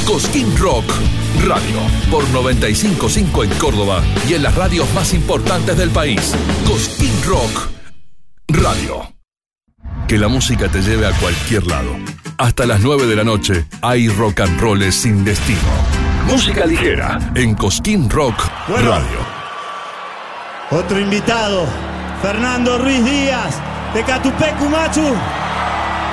Cosquín Rock Radio, por 95.5 en Córdoba y en las radios más importantes del país. Cosquín Rock Radio. Que la música te lleve a cualquier lado. Hasta las 9 de la noche hay rock and roll sin destino. Música ligera en Cosquín Rock Radio. Otro invitado, Fernando Ruiz Díaz, de Catupecu Machu.